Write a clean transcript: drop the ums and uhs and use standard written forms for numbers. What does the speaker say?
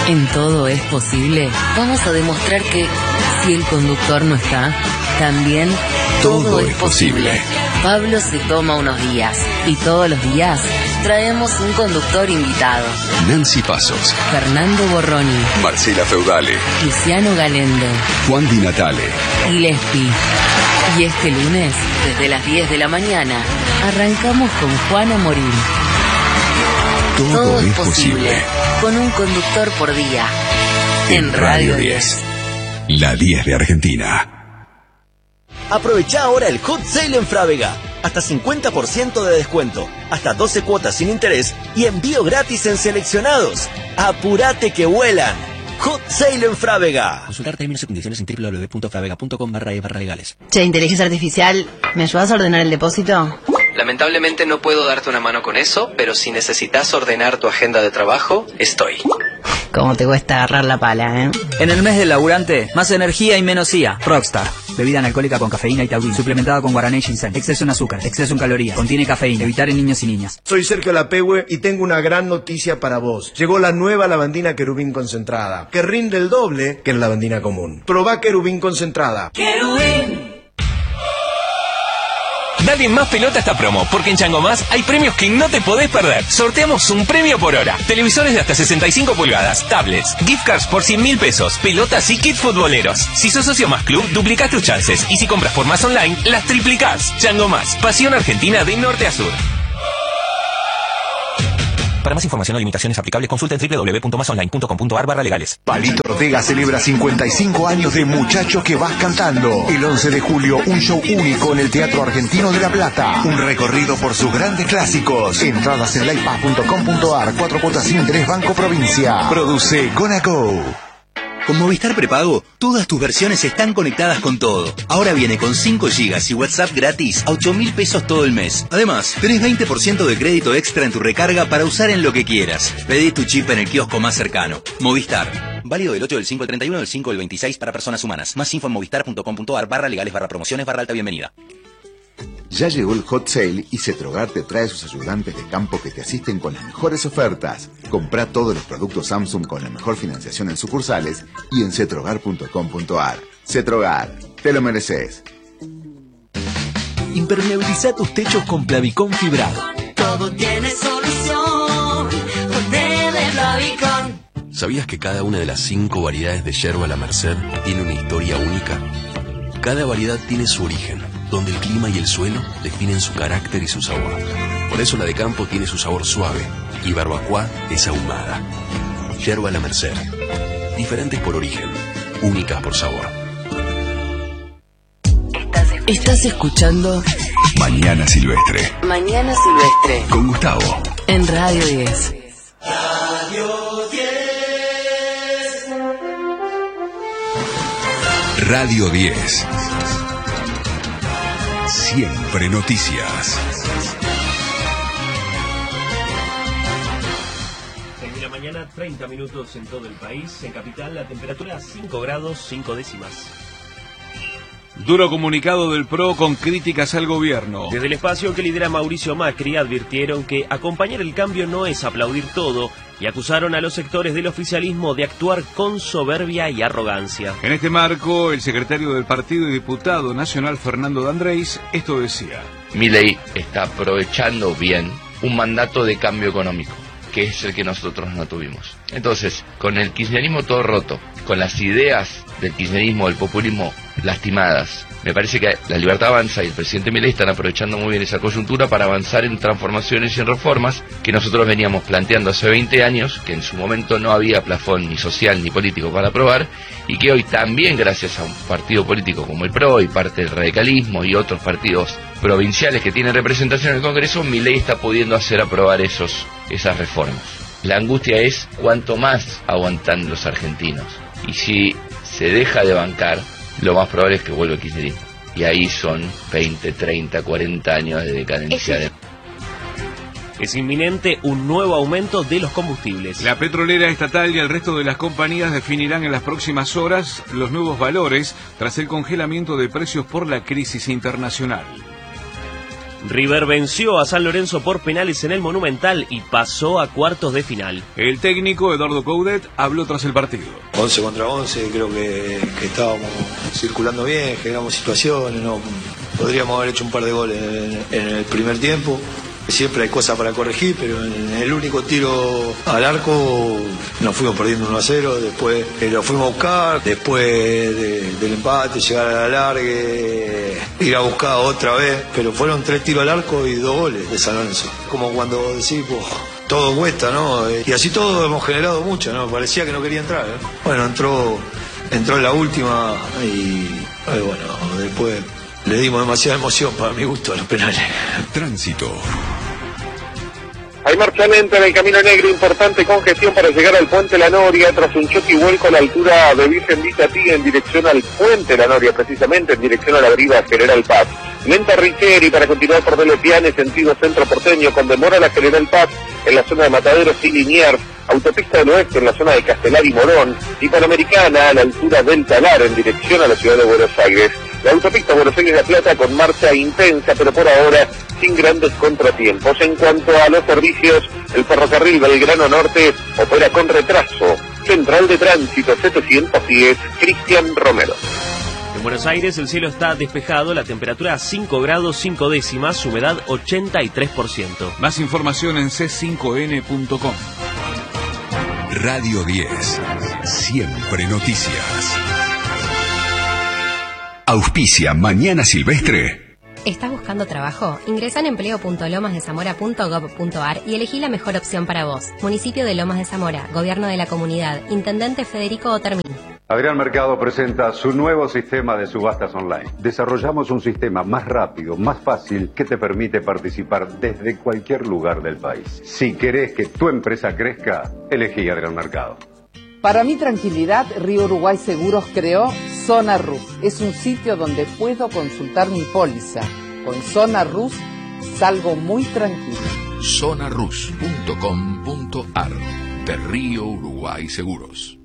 En Todo es Posible, vamos a demostrar que si el conductor no está, también todo es posible. Pablo se toma unos días y todos los días traemos un conductor invitado. Nancy Pasos, Fernando Borroni, Marcela Feudale, Luciano Galendo, Juan Di Natale, Gillespie. Y este lunes, desde las 10 de la mañana, arrancamos con Juana Morín. Todo es posible. Con un conductor por día. En Radio 10. La 10 de Argentina. Aprovecha ahora el Hot Sale en Frávega. Hasta 50% de descuento, hasta 12 cuotas sin interés y envío gratis en seleccionados. ¡Apurate que vuelan! Hot Sale en Frávega. Consultar términos y condiciones en www.fravega.com/legales. Che, inteligencia artificial, ¿me ayudas a ordenar el depósito? Lamentablemente no puedo darte una mano con eso, pero si necesitas ordenar tu agenda de trabajo, estoy. ¿Cómo te cuesta agarrar la pala, eh? En el mes del laburante, más energía y menos IA. Rockstar. Bebida analcohólica con cafeína y taurina, suplementada con guaraná y ginseng. Exceso en azúcar, exceso en calorías. Contiene cafeína. Evitar en niños y niñas. Soy Sergio Lapehue y tengo una gran noticia para vos. Llegó la nueva lavandina Querubín concentrada, que rinde el doble que la lavandina común. Probá Querubín concentrada. ¡Querubín! Dale más pelota a esta promo, porque en Chango Más hay premios que no te podés perder. Sorteamos un premio por hora. Televisores de hasta 65 pulgadas, tablets, gift cards por 100.000 pesos, pelotas y kits futboleros. Si sos socio Más Club, duplicás tus chances. Y si compras por Más Online, las triplicás. Chango Más, pasión argentina de norte a sur. Para más información o limitaciones aplicables, consulta en www.masonline.com.ar/legales. Palito Ortega celebra 55 años de Muchachos que vas cantando. El 11 de julio, un show único en el Teatro Argentino de La Plata. Un recorrido por sus grandes clásicos. Entradas en livepaz.com.ar. 4 cuotas sin interés, Banco Provincia. Produce Gonago. Con Movistar Prepago, todas tus versiones están conectadas con todo. Ahora viene con 5 GB y WhatsApp gratis a 8.000 pesos todo el mes. Además, tenés 20% de crédito extra en tu recarga para usar en lo que quieras. Pedí tu chip en el kiosco más cercano. Movistar. Válido del 8 del 5 al 31 del 5 del 26 para personas humanas. Más info en movistar.com.ar/legales/promociones/alta bienvenida. Ya llegó el Hot Sale y Cetrogar te trae sus ayudantes de campo que te asisten con las mejores ofertas. Comprá todos los productos Samsung con la mejor financiación en sucursales y en cetrogar.com.ar. Cetrogar, te lo mereces. Impermeabiliza tus techos con Plavicón fibrado. Todo tiene solución con Plavicón. ¿Sabías que cada una de las 5 variedades de yerba La Merced tiene una historia única? Cada variedad tiene su origen, donde el clima y el suelo definen su carácter y su sabor. Por eso la de campo tiene su sabor suave y barbacoa es ahumada. Yerba La Merced. Diferentes por origen, únicas por sabor. Estás escuchando Mañana Silvestre. Mañana Silvestre. Con Gustavo. En Radio 10. Radio 10. Radio 10. Siempre noticias. 6 de la mañana, 30 minutos en todo el país. En capital, la temperatura 5 grados 5 décimas. Duro comunicado del PRO con críticas al gobierno. Desde el espacio que lidera Mauricio Macri advirtieron que acompañar el cambio no es aplaudir todo y acusaron a los sectores del oficialismo de actuar con soberbia y arrogancia. En este marco, el secretario del partido y diputado nacional Fernando D'Andrés esto decía: Milei está aprovechando bien un mandato de cambio económico, que es el que nosotros no tuvimos. Entonces, con el kirchnerismo todo roto, con las ideas del kirchnerismo, del populismo lastimadas, me parece que la Libertad Avanza y el presidente Milei están aprovechando muy bien esa coyuntura para avanzar en transformaciones y en reformas que nosotros veníamos planteando hace 20 años, que en su momento no había plafón ni social ni político para aprobar, y que hoy también, gracias a un partido político como el PRO y parte del radicalismo y otros partidos provinciales que tienen representación en el Congreso, Milei está pudiendo hacer aprobar esas reformas. La angustia es cuánto más aguantan los argentinos, y si se deja de bancar, lo más probable es que vuelva el kirchnerismo. Y ahí son 20, 30, 40 años de decadencia. Es inminente un nuevo aumento de los combustibles. La petrolera estatal y el resto de las compañías definirán en las próximas horas los nuevos valores tras el congelamiento de precios por la crisis internacional. River venció a San Lorenzo por penales en el Monumental y pasó a cuartos de final. El técnico Eduardo Coudet habló tras el partido. 11 contra 11, creo que estábamos circulando bien, generamos situaciones, no podríamos haber hecho un par de goles en el primer tiempo. Siempre hay cosas para corregir, pero en el único tiro al arco nos fuimos perdiendo 1-0, después lo fuimos a buscar, después del empate, llegar a la largue, ir a buscar otra vez, pero fueron 3 tiros al arco y 2 goles de San Lorenzo. Como cuando decís, pues, todo cuesta, ¿no? Y así todo hemos generado mucho, ¿no? Parecía que no quería entrar, ¿eh? Bueno, entró en la última y bueno, después le dimos demasiada emoción para mi gusto a los penales. Tránsito. Hay marcha lenta en el Camino Negro, importante congestión para llegar al Puente La Noria, tras un choque y vuelco a la altura de Virgen Vitatí en dirección al Puente La Noria, precisamente en dirección a la avenida General Paz. Lenta Richeri para continuar por Delepiane, sentido centro porteño, con demora la General Paz en la zona de Mataderos y Liniers, autopista del oeste en la zona de Castelar y Morón, y Panamericana a la altura del Talar en dirección a la ciudad de Buenos Aires. La autopista Buenos Aires-La Plata con marcha intensa, pero por ahora sin grandes contratiempos. En cuanto a los servicios, el ferrocarril Belgrano Norte opera con retraso. Central de Tránsito 710, Cristian Romero. En Buenos Aires el cielo está despejado, la temperatura a 5 grados 5 décimas, humedad 83%. Más información en c5n.com. Radio 10. Siempre noticias. Auspicia Mañana Silvestre. ¿Estás buscando trabajo? Ingresa en empleo.lomasdezamora.gov.ar y elegí la mejor opción para vos. Municipio de Lomas de Zamora, Gobierno de la Comunidad, Intendente Federico Otermín. Adrián Mercado presenta su nuevo sistema de subastas online. Desarrollamos un sistema más rápido, más fácil, que te permite participar desde cualquier lugar del país. Si querés que tu empresa crezca, elegí Adrián Mercado. Para mi tranquilidad, Río Uruguay Seguros creó Zona Rus. Es un sitio donde puedo consultar mi póliza. Con Zona Rus salgo muy tranquilo. Zonarus.com.ar de Río Uruguay Seguros.